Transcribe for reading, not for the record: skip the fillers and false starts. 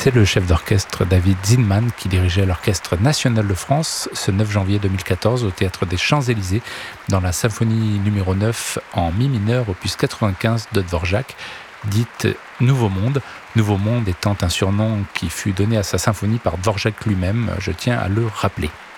C'est le chef d'orchestre David Zinman qui dirigeait l'Orchestre national de France ce 9 janvier 2014 au Théâtre des Champs-Élysées dans la symphonie numéro 9 en mi mineur opus 95 de Dvorak, dite Nouveau Monde. Nouveau Monde étant un surnom qui fut donné à sa symphonie par Dvorak lui-même, je tiens à le rappeler.